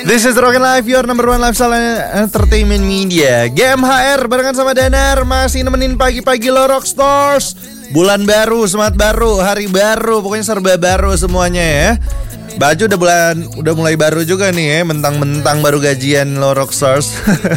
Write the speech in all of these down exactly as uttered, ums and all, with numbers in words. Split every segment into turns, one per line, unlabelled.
This is Rockin' Life, your number one lifestyle entertainment media. G M H R barengan sama Danar masih nemenin pagi-pagi lo Rockstars. Bulan baru, semangat baru, hari baru, pokoknya serba baru semuanya ya. Baju udah bulan udah mulai baru juga nih ya, mentang-mentang baru gajian lo Rockstars.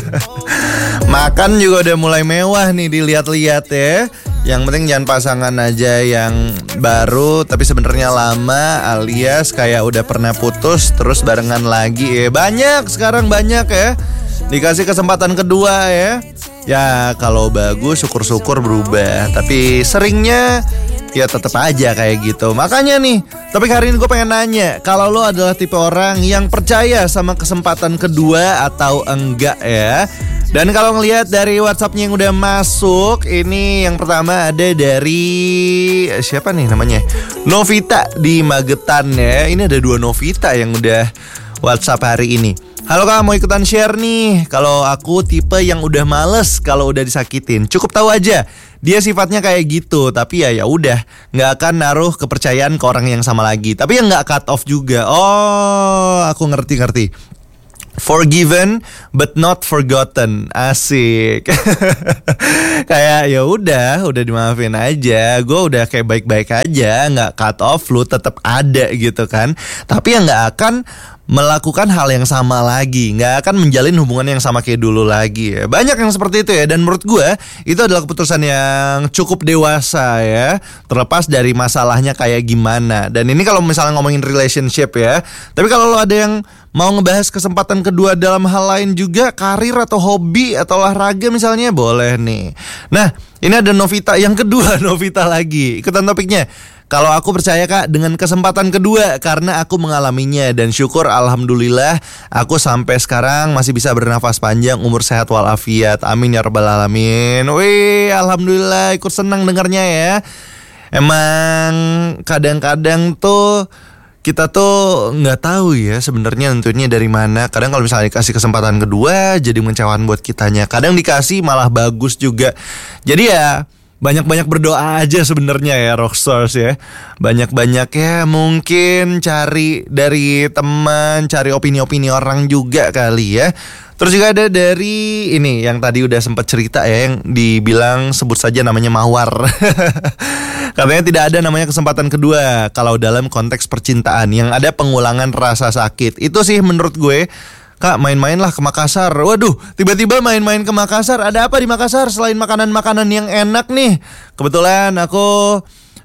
Makan juga udah mulai mewah nih dilihat-lihat ya. Yang penting jangan pasangan aja yang baru tapi sebenarnya lama, alias kayak udah pernah putus terus barengan lagi ya. Banyak sekarang banyak ya. Dikasih kesempatan kedua ya. Ya kalau bagus syukur-syukur berubah, tapi seringnya ya tetap aja kayak gitu. Makanya nih, topik hari ini gue pengen nanya, kalau lo adalah tipe orang yang percaya sama kesempatan kedua atau enggak ya. Dan kalau ngelihat dari WhatsAppnya yang udah masuk, ini yang pertama ada dari siapa nih namanya? Novita di Magetan ya. Ini ada dua Novita yang udah WhatsApp hari ini. Halo Kak, mau ikutan share nih. Kalau aku tipe yang udah males kalau udah disakitin. Cukup tahu aja dia sifatnya kayak gitu, tapi ya ya udah, nggak akan naruh kepercayaan ke orang yang sama lagi. Tapi yang nggak cut off juga. Oh, aku ngerti-ngerti. Forgiven but not forgotten. Asik. Kayak ya udah, udah dimaafin aja. Gue udah kayak baik-baik aja, nggak cut off, lu tetap ada gitu kan. Tapi yang nggak akan melakukan hal yang sama lagi, nggak akan menjalin hubungan yang sama kayak dulu lagi ya. Banyak yang seperti itu ya. Dan menurut gue itu adalah keputusan yang cukup dewasa ya, terlepas dari masalahnya kayak gimana. Dan ini kalau misalnya ngomongin relationship ya. Tapi kalau lo ada yang mau ngebahas kesempatan kedua dalam hal lain juga, karir atau hobi atau olahraga misalnya, boleh nih. Nah ini ada Novita yang kedua. Novita lagi ikutan topiknya. Kalau aku percaya Kak dengan kesempatan kedua karena aku mengalaminya. Dan syukur alhamdulillah aku sampai sekarang masih bisa bernafas panjang, umur sehat walafiat. Amin ya rabbal alamin. Wih, alhamdulillah, ikut senang dengarnya ya. Emang kadang-kadang tuh kita tuh nggak tahu ya sebenarnya nentunya dari mana. Kadang kalau misalnya dikasih kesempatan kedua jadi mengecewakan buat kitanya. Kadang dikasih malah bagus juga. Jadi ya banyak-banyak berdoa aja sebenarnya ya Rockstars ya. Banyak-banyak ya mungkin cari dari teman, cari opini-opini orang juga kali ya. Terus juga ada dari ini yang tadi udah sempat cerita ya, yang dibilang sebut saja namanya Mawar. Katanya tidak ada namanya kesempatan kedua kalau dalam konteks percintaan, yang ada pengulangan rasa sakit. Itu sih menurut gue. Kak, main-main lah ke Makassar. Waduh, tiba-tiba main-main ke Makassar. Ada apa di Makassar selain makanan-makanan yang enak nih? Kebetulan aku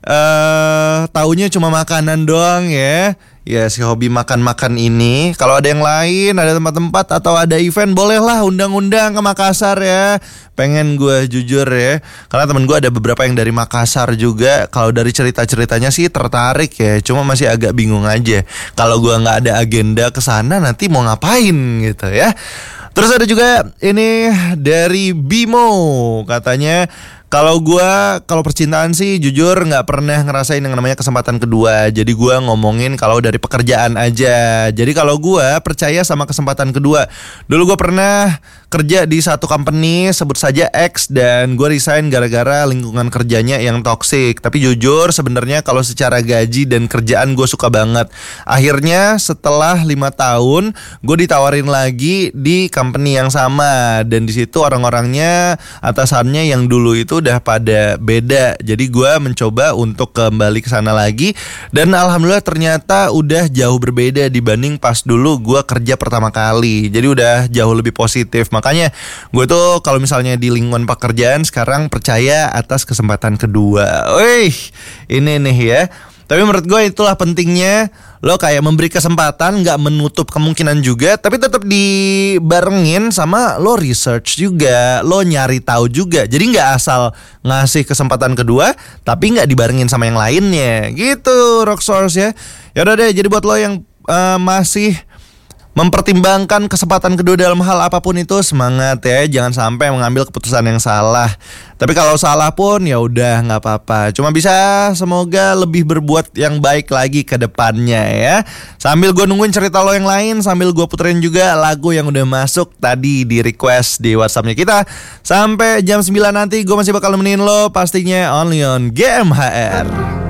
uh, taunya cuma makanan doang ya. Ya si hobi makan-makan ini. Kalau ada yang lain, ada tempat-tempat atau ada event, bolehlah undang-undang ke Makassar ya. Pengen gue jujur ya, karena temen gue ada beberapa yang dari Makassar juga. Kalau dari cerita-ceritanya sih tertarik ya, cuma masih agak bingung aja. Kalau gue gak ada agenda kesana nanti mau ngapain gitu ya. Terus ada juga ini dari Bimo, katanya kalau gue, kalau percintaan sih jujur gak pernah ngerasain yang namanya kesempatan kedua. Jadi gue ngomongin kalau dari pekerjaan aja. Jadi kalau gue percaya sama kesempatan kedua. Dulu gue pernah kerja di satu company, sebut saja X, dan gue resign gara-gara lingkungan kerjanya yang toksik. Tapi jujur sebenarnya kalau secara gaji dan kerjaan gue suka banget. Akhirnya setelah lima tahun gue ditawarin lagi di company yang sama. Dan di situ orang-orangnya, atasannya yang dulu itu udah pada beda. Jadi gue mencoba untuk kembali ke sana lagi, dan alhamdulillah ternyata udah jauh berbeda dibanding pas dulu gue kerja pertama kali. Jadi udah jauh lebih positif. Makanya gue tuh kalau misalnya di lingkungan pekerjaan sekarang percaya atas kesempatan kedua. Wih, ini nih ya. Tapi menurut gue itulah pentingnya lo kayak memberi kesempatan, gak menutup kemungkinan juga, tapi tetap dibarengin sama lo research juga, lo nyari tahu juga. Jadi gak asal ngasih kesempatan kedua tapi gak dibarengin sama yang lainnya gitu Rockstars ya. Yaudah deh, jadi buat lo yang uh, masih mempertimbangkan kesempatan kedua dalam hal apapun itu, semangat ya, jangan sampai mengambil keputusan yang salah. Tapi kalau salah pun ya udah nggak apa-apa. Cuma bisa semoga lebih berbuat yang baik lagi ke depannya ya. Sambil gue nungguin cerita lo yang lain, sambil gue puterin juga lagu yang udah masuk tadi di request di WhatsAppnya kita. Sampai jam sembilan nanti gue masih bakal nemenin lo pastinya only on G M H R.